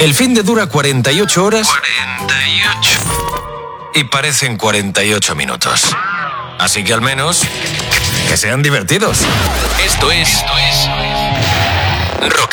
El fin de dura 48 horas. 48. Y parecen 48 minutos. Así que al menos que sean divertidos. Esto es Rock